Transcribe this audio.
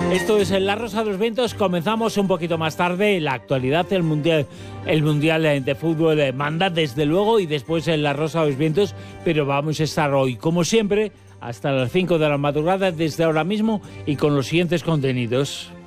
Esto es La Rosa de los Vientos. Comenzamos un poquito más tarde. La actualidad, el mundial de fútbol manda desde luego, y después en La Rosa de los Vientos. Pero vamos a estar hoy, como siempre, hasta las 5 de la madrugada, desde ahora mismo, y con los siguientes contenidos.